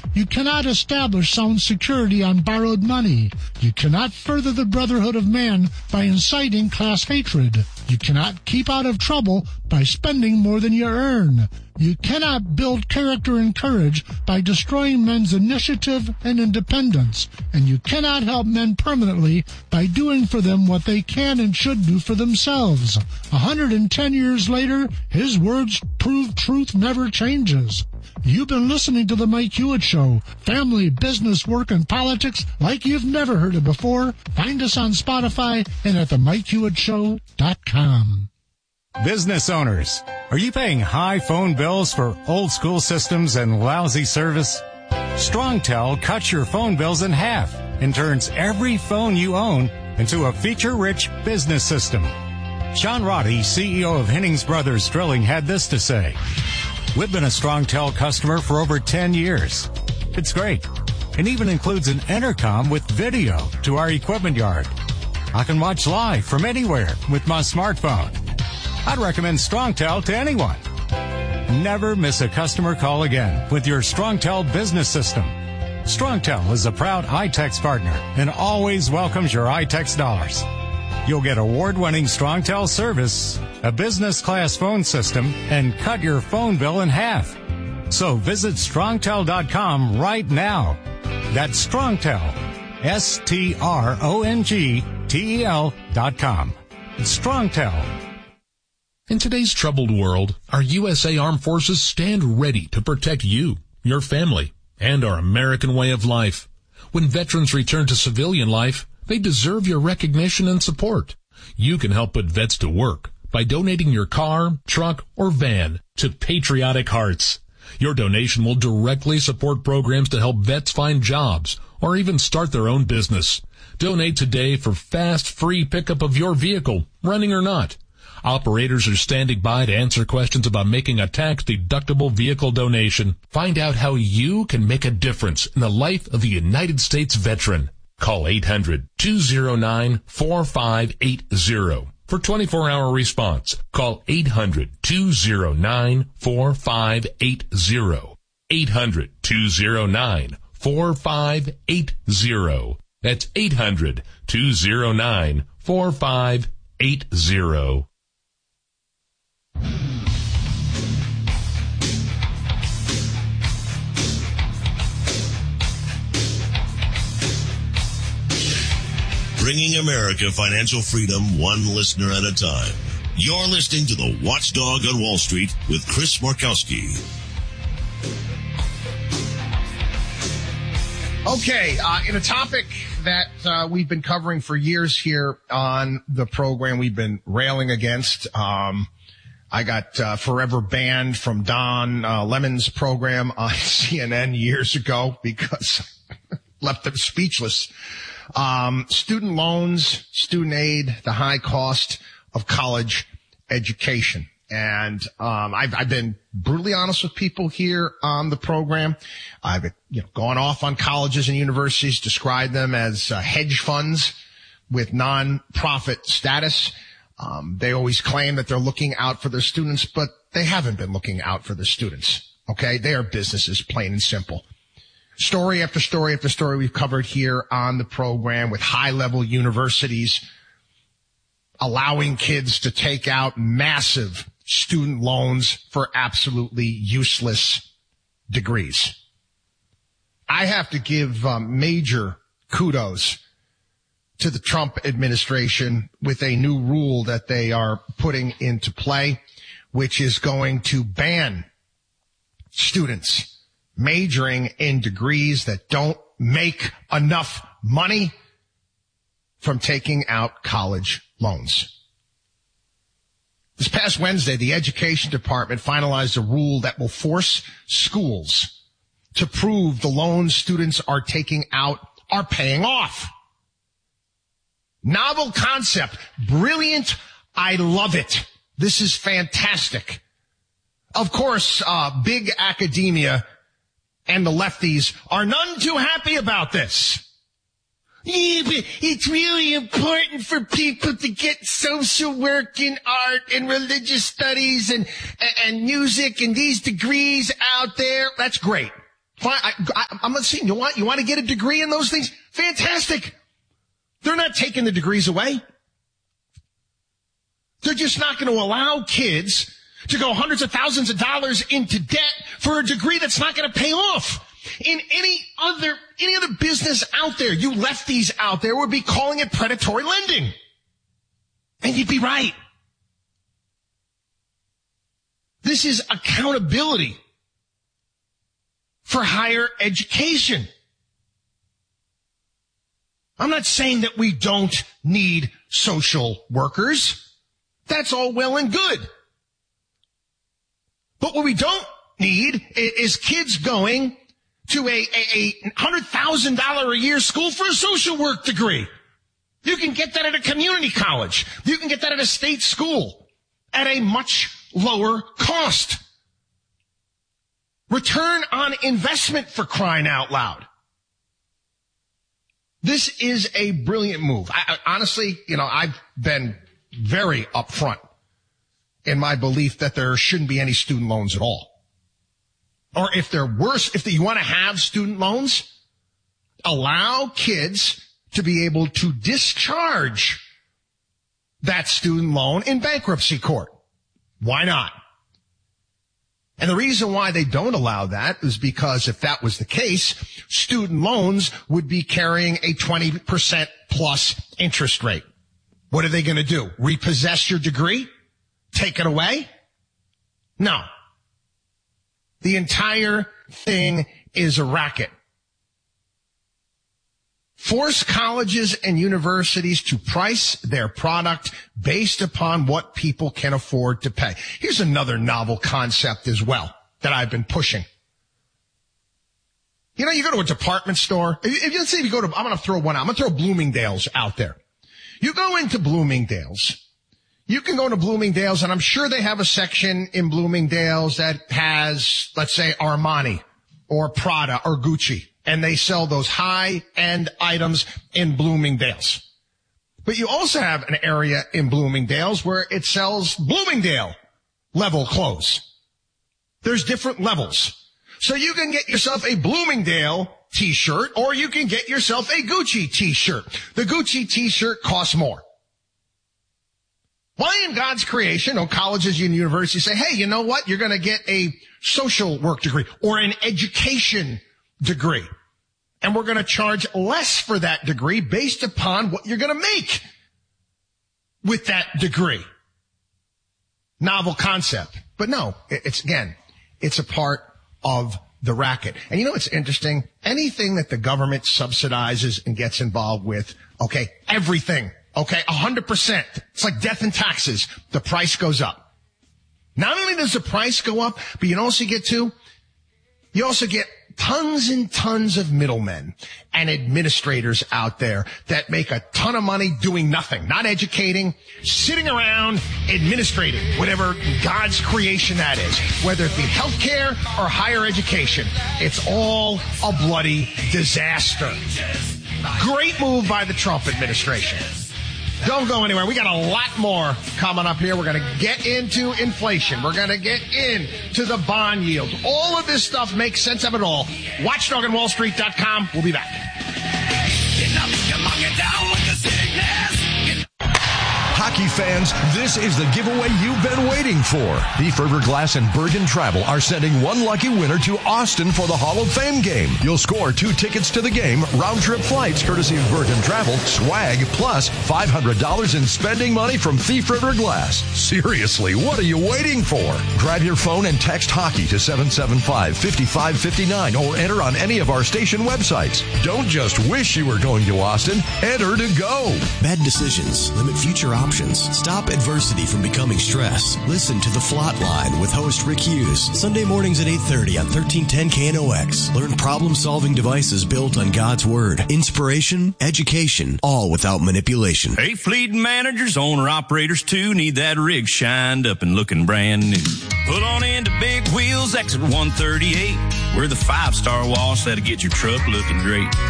You cannot establish sound security on borrowed money. You cannot further the brotherhood of man by inciting class hatred. You cannot keep out of trouble by spending more than you earn. You cannot build character and courage by destroying men's initiative and independence. And you cannot help men permanently by doing for them what they can and should do for themselves. 110 years later, his words prove truth never changes. You've been listening to The Mike Hewitt Show. Family, business, work, and politics like you've never heard it before. Find us on Spotify and at themikehewittShow.com. Business owners, are you paying high phone bills for old school systems and lousy service? StrongTel cuts your phone bills in half and turns every phone you own into a feature-rich business system. Sean Roddy, CEO of Hennings Brothers Drilling, had this to say. We've been a StrongTel customer for over 10 years. It's great. It even includes an intercom with video to our equipment yard. I can watch live from anywhere with my smartphone. I'd recommend StrongTel to anyone. Never miss a customer call again with your StrongTel business system. StrongTel is a proud iTex partner and always welcomes your iTex dollars. You'll get award-winning StrongTel service, a business-class phone system, and cut your phone bill in half. So visit StrongTel.com right now. That's StrongTel, StrongTel.com. It's StrongTel. In today's troubled world, our USA Armed Forces stand ready to protect you, your family, and our American way of life. When veterans return to civilian life, they deserve your recognition and support. You can help put vets to work by donating your car, truck, or van to Patriotic Hearts. Your donation will directly support programs to help vets find jobs or even start their own business. Donate today for fast, free pickup of your vehicle, running or not. Operators are standing by to answer questions about making a tax-deductible vehicle donation. Find out how you can make a difference in the life of a United States veteran. Call 800-209-4580 for 24-hour response. Call 800-209-4580. 800-209-4580. That's 800-209-4580. Bringing America financial freedom one listener at a time. You're listening to the Watchdog on Wall Street with Chris Markowski. Okay, in a topic that we've been covering for years here on the program, we've been railing against. I got forever banned from Don Lemon's program on CNN years ago because left them speechless. Student loans, student aid, the high cost of college education. And I've been brutally honest with people here on the program. I've gone off on colleges and universities, described them as hedge funds with non-profit status. They always claim that they're looking out for their students, but they haven't been looking out for their students. Okay, they are businesses, plain and simple. Story after story after story we've covered here on the program with high-level universities allowing kids to take out massive student loans for absolutely useless degrees. I have to give major kudos to the Trump administration with a new rule that they are putting into play, which is going to ban students majoring in degrees that don't make enough money from taking out college loans. This past Wednesday, the Education Department finalized a rule that will force schools to prove the loans students are taking out are paying off. Novel concept. Brilliant. I love it. This is fantastic. Of course, big academia and the lefties are none too happy about this. Yeah, but it's really important for people to get social work and art and religious studies and music and these degrees out there. That's great. Fine. I'm I'm not saying you want to get a degree in those things. Fantastic. They're not taking the degrees away. They're just not going to allow kids to go hundreds of thousands of dollars into debt for a degree that's not going to pay off. In any other business out there, you lefties out there would be calling it predatory lending. And you'd be right. This is accountability for higher education. I'm not saying that we don't need social workers. That's all well and good. But what we don't need is kids going to a $100,000 a year school for a social work degree. You can get that at a community college. You can get that at a state school at a much lower cost. Return on investment, for crying out loud. This is a brilliant move. Honestly, I've been very upfront in my belief that there shouldn't be any student loans at all. Or if you want to have student loans, allow kids to be able to discharge that student loan in bankruptcy court. Why not? And the reason why they don't allow that is because if that was the case, student loans would be carrying a 20% plus interest rate. What are they going to do? Repossess your degree? Take it away? No. The entire thing is a racket. Force colleges and universities to price their product based upon what people can afford to pay. Here's another novel concept as well that I've been pushing. You go to a department store. Let's say I'm going to throw one out. I'm going to throw Bloomingdale's out there. You go into Bloomingdale's. You can go to Bloomingdale's, and I'm sure they have a section in Bloomingdale's that has, let's say, Armani or Prada or Gucci, and they sell those high-end items in Bloomingdale's. But you also have an area in Bloomingdale's where it sells Bloomingdale-level clothes. There's different levels. So you can get yourself a Bloomingdale t-shirt, or you can get yourself a Gucci t-shirt. The Gucci t-shirt costs more. Why in God's creation, colleges and universities say, hey, you know what? You're going to get a social work degree or an education degree. And we're going to charge less for that degree based upon what you're going to make with that degree. Novel concept. But no, it's a part of the racket. And it's interesting? Anything that the government subsidizes and gets involved with, everything. 100%. It's like death and taxes. The price goes up. Not only does the price go up, but you also get tons and tons of middlemen and administrators out there that make a ton of money doing nothing, not educating, sitting around administrating, whatever God's creation that is, whether it be healthcare or higher education. It's all a bloody disaster. Great move by the Trump administration. Don't go anywhere. We got a lot more coming up here. We're going to get into inflation. We're going to get into the bond yield. All of this stuff makes sense of it all. WatchdogOnWallStreet.com. We'll be back. Hockey fans, this is the giveaway you've been waiting for. The Ferber Glass and Bergen Travel are sending one lucky winner to Austin for the Hall of Fame game. You'll score 2 tickets to the game, round-trip flights courtesy of Bergen Travel, swag, plus $500 in spending money from The Ferber Glass. Seriously, what are you waiting for? Grab your phone and text hockey to 775-5559 or enter on any of our station websites. Don't just wish you were going to Austin. Enter to go. Bad decisions limit future options. Stop adversity from becoming stress. Listen to The Flot Line with host Rick Hughes. Sunday mornings at 8:30 on 1310 KNOX. Learn problem-solving devices built on God's Word. Inspiration, education, all without manipulation. Hey, fleet managers, owner-operators too, need that rig shined up and looking brand new. Pull on into Big Wheels, exit 138. We're the 5-star wash that'll get your truck looking great.